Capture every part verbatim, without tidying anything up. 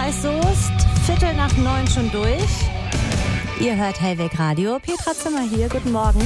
Kreis Soest, Viertel nach neun schon durch. Ihr hört Hellweg Radio. Petra Zimmer hier, guten Morgen.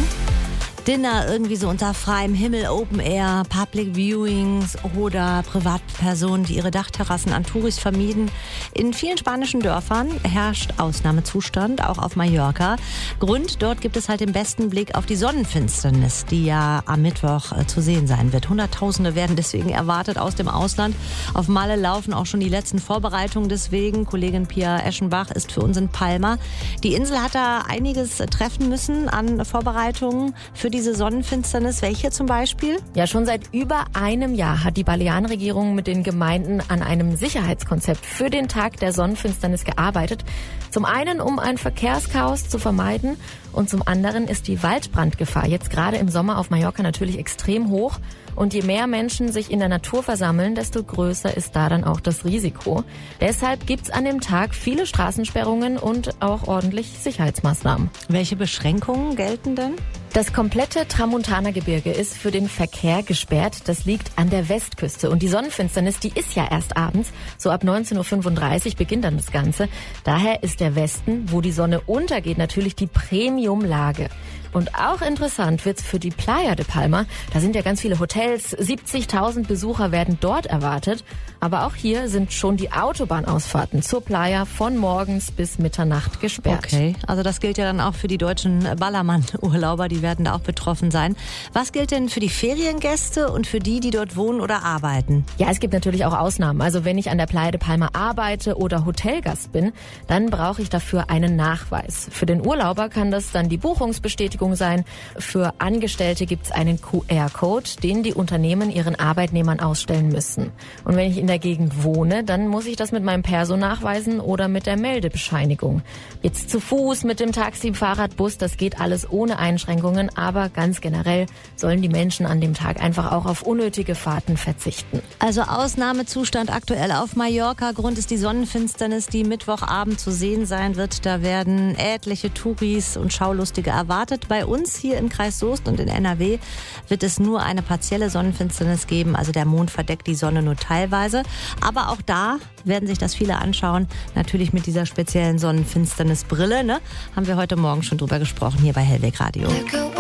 Dinner irgendwie so unter freiem Himmel, Open Air, Public Viewings oder Privatpersonen, die ihre Dachterrassen an Touris vermieden. In vielen spanischen Dörfern herrscht Ausnahmezustand, auch auf Mallorca. Grund, dort gibt es halt den besten Blick auf die Sonnenfinsternis, die ja am Mittwoch äh, zu sehen sein wird. Hunderttausende werden deswegen erwartet aus dem Ausland. Auf Malle laufen auch schon die letzten Vorbereitungen deswegen. Kollegin Pia Eschenbach ist für uns in Palma. Die Insel hat da einiges treffen müssen an Vorbereitungen für diese Sonnenfinsternis. Welche zum Beispiel? Ja, schon seit über einem Jahr hat die Balearenregierung mit den Gemeinden an einem Sicherheitskonzept für den Tag der Sonnenfinsternis gearbeitet. Zum einen, um ein Verkehrschaos zu vermeiden, und zum anderen ist die Waldbrandgefahr jetzt gerade im Sommer auf Mallorca natürlich extrem hoch. Und je mehr Menschen sich in der Natur versammeln, desto größer ist da dann auch das Risiko. Deshalb gibt's an dem Tag viele Straßensperrungen und auch ordentlich Sicherheitsmaßnahmen. Welche Beschränkungen gelten denn? Das komplette Tramontana-Gebirge ist für den Verkehr gesperrt. Das liegt an der Westküste. Und die Sonnenfinsternis, die ist ja erst abends. So ab neunzehn Uhr fünfunddreißig beginnt dann das Ganze. Daher ist der Westen, wo die Sonne untergeht, natürlich die Premium-Lage. Und auch interessant wird's für die Playa de Palma. Da sind ja ganz viele Hotels. siebzigtausend Besucher werden dort erwartet. Aber auch hier sind schon die Autobahnausfahrten zur Playa von morgens bis Mitternacht gesperrt. Okay, also das gilt ja dann auch für die deutschen Ballermann-Urlauber. Die werden da auch betroffen sein. Was gilt denn für die Feriengäste und für die, die dort wohnen oder arbeiten? Ja, es gibt natürlich auch Ausnahmen. Also wenn ich an der Playa de Palma arbeite oder Hotelgast bin, dann brauche ich dafür einen Nachweis. Für den Urlauber kann das dann die Buchungsbestätigung sein. Für Angestellte gibt es einen Q R-Code, den die Unternehmen ihren Arbeitnehmern ausstellen müssen. Und wenn ich in der Gegend wohne, dann muss ich das mit meinem Perso nachweisen oder mit der Meldebescheinigung. Jetzt zu Fuß, mit dem Taxi, Fahrrad, Bus, das geht alles ohne Einschränkungen, aber ganz generell sollen die Menschen an dem Tag einfach auch auf unnötige Fahrten verzichten. Also Ausnahmezustand aktuell auf Mallorca. Grund ist die Sonnenfinsternis, die Mittwochabend zu sehen sein wird. Da werden etliche Touris und Schaulustige erwartet. Bei uns hier im Kreis Soest und in N R W wird es nur eine partielle Sonnenfinsternis geben. Also der Mond verdeckt die Sonne nur teilweise. Aber auch da werden sich das viele anschauen. Natürlich mit dieser speziellen Sonnenfinsternisbrille. Ne? Haben wir heute Morgen schon drüber gesprochen hier bei Hellweg Radio.